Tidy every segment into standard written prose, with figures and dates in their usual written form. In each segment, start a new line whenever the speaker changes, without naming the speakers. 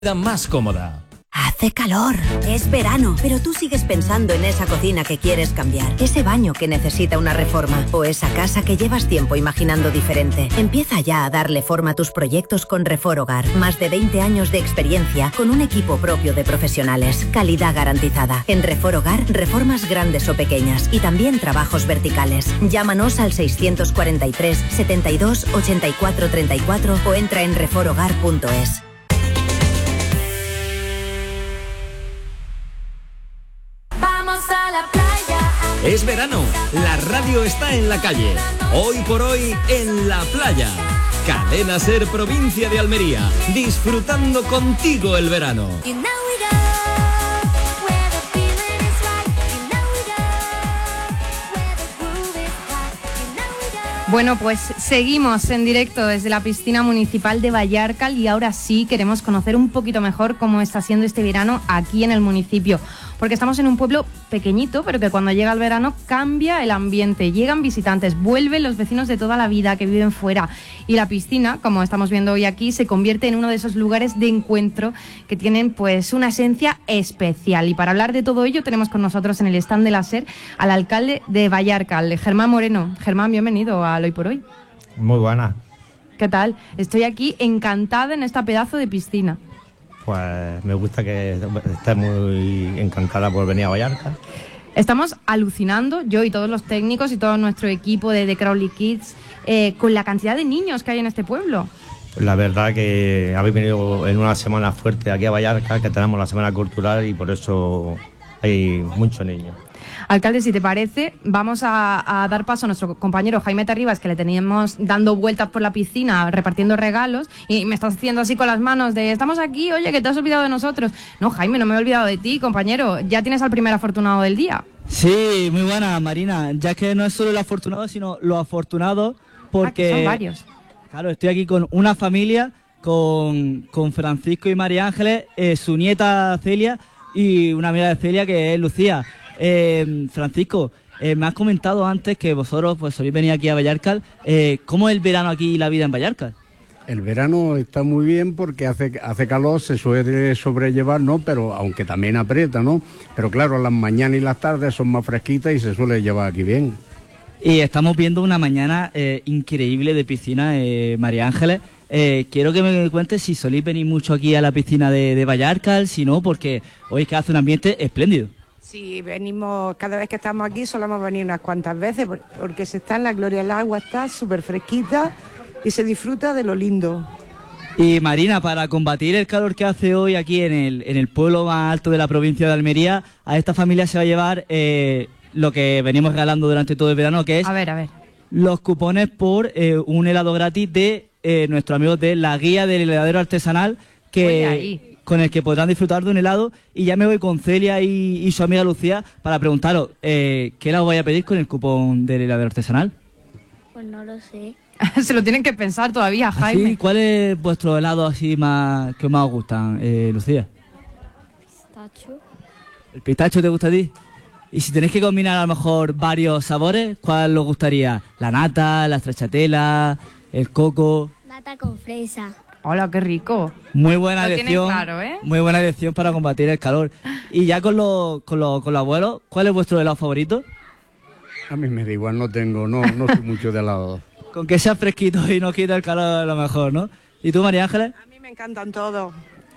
más cómoda.
Hace calor, es verano, pero tú sigues pensando en esa cocina que quieres cambiar, ese baño que necesita una reforma o esa casa que llevas tiempo imaginando diferente. Empieza ya a darle forma a tus proyectos con Reforhogar. Más de 20 años de experiencia con un equipo propio de profesionales. Calidad garantizada. En Reforhogar, reformas grandes o pequeñas y también trabajos verticales. Llámanos al 643 72 84 34 o entra en reforhogar.es.
Es verano, la radio está en la calle. Hoy por hoy, en la playa. Cadena Ser, provincia de Almería. Disfrutando contigo el verano.
Bueno, pues seguimos en directo desde la piscina municipal de Vallarcal y ahora sí queremos conocer un poquito mejor cómo está siendo este verano aquí en el municipio. Porque estamos en un pueblo pequeñito, pero que cuando llega el verano cambia el ambiente. Llegan visitantes, vuelven los vecinos de toda la vida que viven fuera. Y la piscina, como estamos viendo hoy aquí, se convierte en uno de esos lugares de encuentro que tienen pues una esencia especial. Y para hablar de todo ello tenemos con nosotros en el stand de la SER al alcalde de Vallarcal, Germán Moreno. Germán, bienvenido al Hoy por Hoy.
Muy buena.
¿Qué tal? Estoy aquí encantada en esta pedazo de piscina.
Pues me gusta que estés muy encantada por venir a Vallarcal.
Estamos alucinando, yo y todos los técnicos y todo nuestro equipo de The Crowley Kids, con la cantidad de niños que hay en este pueblo.
La verdad que habéis venido en una semana fuerte aquí a Vallarcal, que tenemos la Semana Cultural y por eso hay muchos niños.
Alcalde, si te parece, vamos a dar paso a nuestro compañero Jaime Terribas, que le teníamos dando vueltas por la piscina, repartiendo regalos, y me estás haciendo así con las manos de estamos aquí, oye, que te has olvidado de nosotros. No, Jaime, no me he olvidado de ti, compañero. Ya tienes al primer afortunado del día.
Sí, muy buena, Marina. Ya que no es solo el afortunado, sino los afortunados, porque...
son varios.
Claro, estoy aquí con una familia, con Francisco y María Ángeles, su nieta Celia y una amiga de Celia que es Lucía. Francisco, me has comentado antes que vosotros pues soléis venir aquí a Vallarcal. ¿Cómo es el verano aquí y la vida en Vallarcal?
El verano está muy bien porque hace calor, se suele sobrellevar, ¿no? Pero aunque también aprieta, ¿no? Pero claro, las mañanas y las tardes son más fresquitas y se suele llevar aquí bien.
Y estamos viendo una mañana increíble de piscina, María Ángeles. Quiero que me cuentes si soléis venir mucho aquí a la piscina de Vallarcal, si no, porque hoy es que hace un ambiente espléndido.
Sí, venimos, cada vez que estamos aquí solemos venir unas cuantas veces porque se está en la gloria del agua, está súper fresquita y se disfruta de lo lindo.
Y Marina, para combatir el calor que hace hoy aquí en el pueblo más alto de la provincia de Almería, a esta familia se va a llevar lo que venimos regalando durante todo el verano, que es
a ver.
Los cupones por un helado gratis de nuestros amigos de la guía del heladero artesanal, con el que podrán disfrutar de un helado. Y ya me voy con Celia y su amiga Lucía para preguntaros, ¿qué helado voy a pedir con el cupón del heladero artesanal?
Pues no lo sé.
Se lo tienen que pensar todavía, Jaime.
¿Sí? ¿Cuál es vuestro helado así que más os gustan, Lucía?
Pistacho.
¿El pistacho te gusta a ti? Y si tenéis que combinar a lo mejor varios sabores, ¿cuál os gustaría? ¿La nata, la stracciatella, el coco?
Nata con fresa.
Hola, qué rico.
Muy buena elección.
Claro, ¿eh?
Muy buena elección para combatir el calor. Y ya con los abuelos, ¿cuál es vuestro helado favorito?
A mí me da igual, no soy mucho de helado.
Con que sea fresquito y no quita el calor a lo mejor, ¿no? ¿Y tú, María Ángeles?
A mí me encantan todos.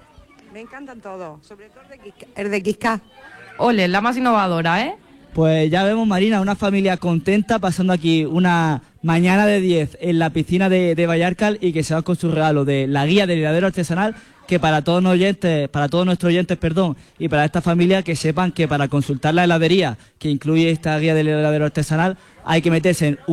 Sobre todo el de Quiscá.
Ole, la más innovadora, ¿eh?
Pues ya vemos, Marina, una familia contenta pasando aquí una mañana de 10 en la piscina de Vallarcal y que se va con su regalo de la guía del heladero artesanal, que para todos nuestros oyentes, y para esta familia, que sepan que para consultar la heladería que incluye esta guía del heladero artesanal hay que meterse en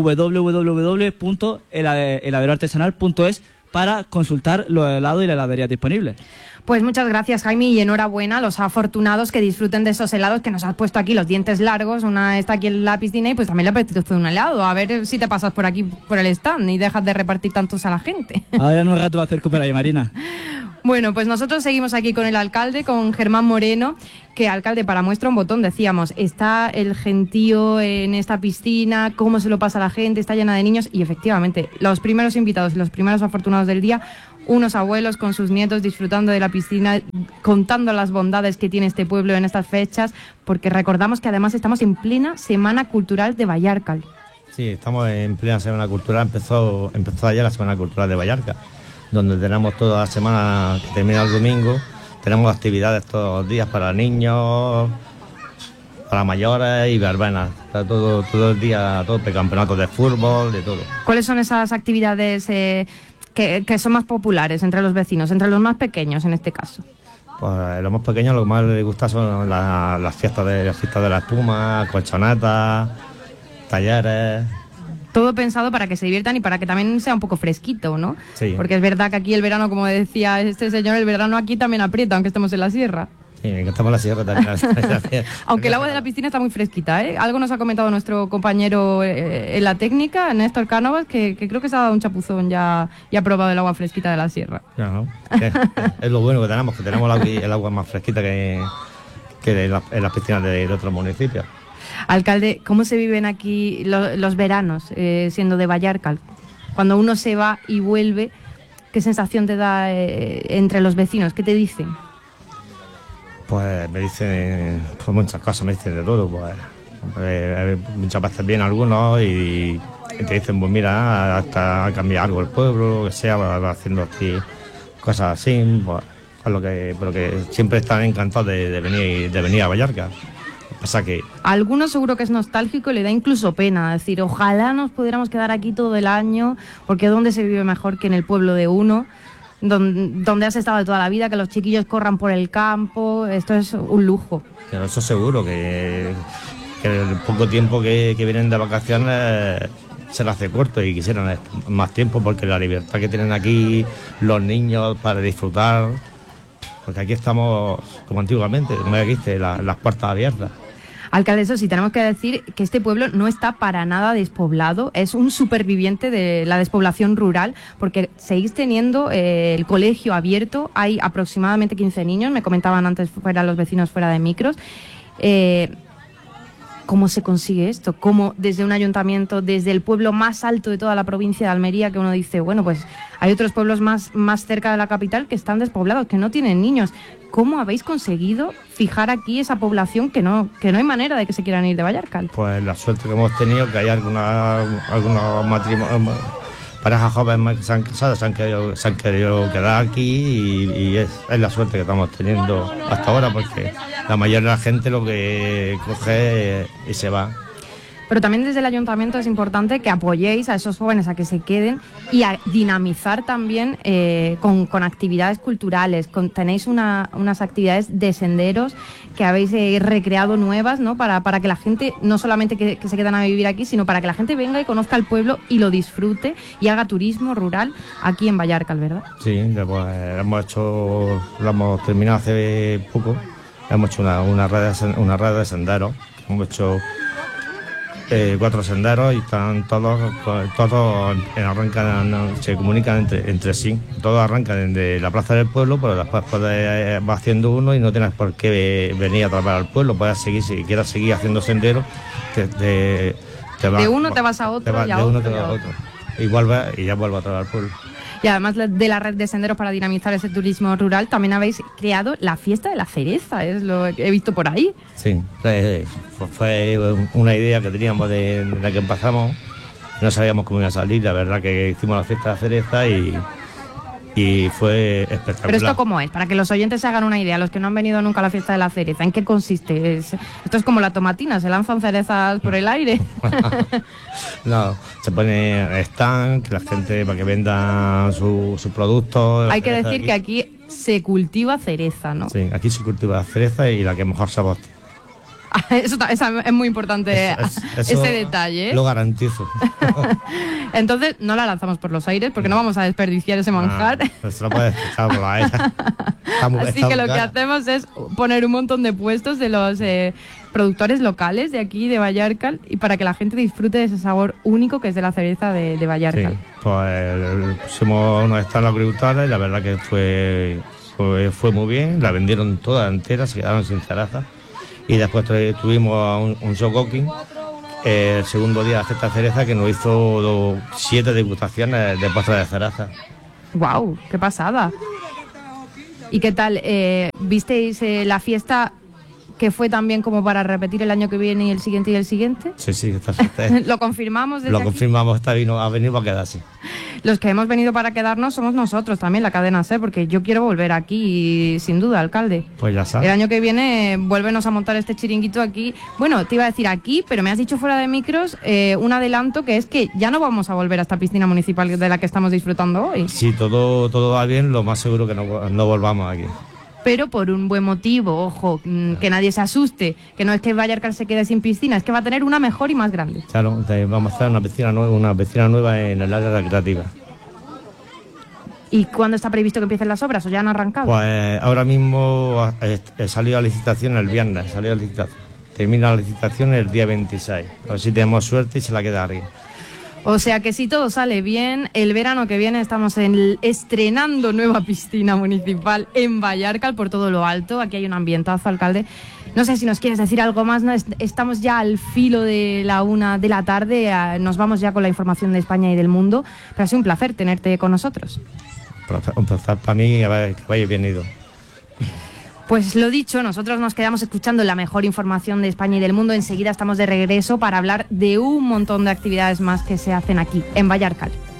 www.heladeroartesanal.es para consultar los helados y las heladerías disponibles.
Pues muchas gracias, Jaime, y enhorabuena a los afortunados que disfruten de esos helados que nos has puesto aquí, los dientes largos. Una está aquí en la piscina y pues también le apetece un helado. A ver si te pasas por aquí, por el stand, y dejas de repartir tantos a la gente.
Ahora en un rato va a hacer comer ahí, Marina.
Bueno, pues nosotros seguimos aquí con el alcalde, con Germán Moreno, que, alcalde, para muestra un botón, decíamos, está el gentío en esta piscina, cómo se lo pasa a la gente, está llena de niños, y efectivamente, los primeros invitados y los primeros afortunados del día unos abuelos con sus nietos disfrutando de la piscina, contando las bondades que tiene este pueblo en estas fechas, porque recordamos que además estamos en plena Semana Cultural de Vallarcal.
Sí, estamos en plena Semana Cultural, empezó ayer la Semana Cultural de Vallarca, donde tenemos toda la semana que termina el domingo, tenemos actividades todos los días para niños, para mayores y verbenas, está todo el día a tope, campeonatos de fútbol, de todo.
¿Cuáles son esas actividades que son más populares entre los vecinos, entre los más pequeños en este caso?
Pues los más pequeños lo que más les gusta son las fiestas de la espuma, colchonetas, talleres.
Todo pensado para que se diviertan y para que también sea un poco fresquito, ¿no?
Sí.
Porque es verdad que aquí el verano, como decía este señor, el verano aquí también aprieta, aunque estemos en la sierra.
Sí, que estamos en la sierra también.
Aunque el agua de la piscina está muy fresquita, ¿eh? Algo nos ha comentado nuestro compañero en la técnica, Néstor Cánovas, que creo que se ha dado un chapuzón ya y ha probado el agua fresquita de la sierra.
No. Es lo bueno que tenemos el agua más fresquita que en las piscinas de otros municipios.
Alcalde, ¿cómo se viven aquí los veranos siendo de Vallarcal? Cuando uno se va y vuelve, ¿qué sensación te da entre los vecinos? ¿Qué te dicen?
Pues me dicen muchas cosas, me dicen de todo. Pues muchas veces vienen algunos y te dicen, pues mira, hasta cambiar algo el pueblo, lo que sea, va haciendo así, cosas así, pues, pero que siempre están encantados de venir a Vallarca. Pasa que
algunos seguro que es nostálgico y le da incluso pena decir, ojalá nos pudiéramos quedar aquí todo el año, porque ¿dónde se vive mejor que en el pueblo de uno? Donde has estado de toda la vida, que los chiquillos corran por el campo, esto es un lujo.
Pero eso seguro, que el poco tiempo que vienen de vacaciones se les hace corto y quisieran más tiempo, porque la libertad que tienen aquí los niños para disfrutar, porque aquí estamos como antiguamente, como dijiste, las puertas abiertas.
Alcalde, eso sí, tenemos que decir que este pueblo no está para nada despoblado, es un superviviente de la despoblación rural, porque seguís teniendo el colegio abierto, hay aproximadamente 15 niños, me comentaban antes los vecinos fuera de micros. ¿Cómo se consigue esto? ¿Cómo desde un ayuntamiento, desde el pueblo más alto de toda la provincia de Almería, que uno dice, bueno, pues hay otros pueblos más cerca de la capital que están despoblados, que no tienen niños? ¿Cómo habéis conseguido fijar aquí esa población que no hay manera de que se quieran ir de Vallarcal?
Pues la suerte que hemos tenido, que hay algunos matrimonios, parejas jóvenes que se han casado, se han querido quedar aquí y es la suerte que estamos teniendo hasta ahora, porque la mayoría de la gente lo que coge y se va.
Pero también desde el ayuntamiento es importante que apoyéis a esos jóvenes a que se queden y a dinamizar también con actividades culturales. Tenéis unas actividades de senderos que habéis recreado nuevas, ¿no? Para que la gente, no solamente que se quedan a vivir aquí, sino para que la gente venga y conozca el pueblo y lo disfrute y haga turismo rural aquí en Vallarcal, ¿verdad?
Sí, pues lo hemos terminado hace poco. Hemos hecho una red de senderos. Hemos hecho 4 senderos y están todos arrancan, se comunican entre sí. Todos arrancan de la plaza del pueblo, pero después va haciendo uno y no tienes por qué venir a atrapar al pueblo. Puedes seguir, si quieres seguir haciendo senderos, de
uno te vas a otro y a otro.
Y ya vuelves a atrapar al pueblo.
Y además de la red de senderos para dinamizar ese turismo rural, también habéis creado la fiesta de la cereza, es lo que he visto por ahí.
Sí, fue una idea que teníamos de la que empezamos, no sabíamos cómo iba a salir, la verdad que hicimos la fiesta de la cereza y fue espectacular.
Pero esto cómo es, para que los oyentes se hagan una idea, los que no han venido nunca a la fiesta de la cereza, ¿en qué consiste? Esto es como la tomatina, se lanzan cerezas por el aire.
No, se pone stand, que la gente para que venda sus productos.
Hay que decir que aquí se cultiva cereza, ¿no?
Sí, aquí se cultiva la cereza y la que mejor sabor.
Eso es muy importante, ese detalle.
Lo garantizo.
Entonces no la lanzamos por los aires porque no vamos a desperdiciar ese manjar.
Eso lo puedes dejar por ahí.
Así que lo que hacemos es poner un montón de puestos de los productores locales de aquí, de Vallarcal, y para que la gente disfrute de ese sabor único que es de la cereza de Vallarcal.
Sí, pues pusimos unos stands agricultores y la verdad que fue muy bien. La vendieron toda entera, se quedaron sin cereza. Y después tuvimos un show cooking, el segundo día de la fiesta de cereza, que nos hizo 7 degustaciones de postres de cereza.
¡Guau! ¡Qué pasada! ¿Y qué tal? ¿Visteis la fiesta que fue también como para repetir el año que viene y el siguiente y el siguiente?
Sí, esta fiesta
¿Lo confirmamos desde
lo
aquí?
confirmamos, ha venido para quedarse.
Los que hemos venido para quedarnos somos nosotros también, la cadena SER, porque yo quiero volver aquí, sin duda, alcalde.
Pues ya sabes.
El año que viene vuélvenos a montar este chiringuito aquí. Bueno, te iba a decir aquí, pero me has dicho fuera de micros un adelanto, que es que ya no vamos a volver a esta piscina municipal de la que estamos disfrutando hoy.
Si todo va bien, lo más seguro que no volvamos aquí.
Pero por un buen motivo, ojo, que nadie se asuste, que no es que Vallarcal se quede sin piscina, es que va a tener una mejor y más grande.
Claro, vamos a hacer una piscina nueva en el área recreativa.
¿Y cuándo está previsto que empiecen las obras o ya han arrancado?
Pues ahora mismo he salido a licitación el viernes, termina la licitación el día 26. A ver si tenemos suerte y se la queda arriba.
O sea que si todo sale bien, el verano que viene estamos estrenando nueva piscina municipal en Vallarcal por todo lo alto. Aquí hay un ambientazo, alcalde. No sé si nos quieres decir algo más, ¿no? Estamos ya al filo de la 1 de la tarde, nos vamos ya con la información de España y del mundo, pero ha sido un placer tenerte con nosotros.
Un placer para mí que hayáis venido.
Pues lo dicho, nosotros nos quedamos escuchando la mejor información de España y del mundo. Enseguida estamos de regreso para hablar de un montón de actividades más que se hacen aquí, en Vallarcal.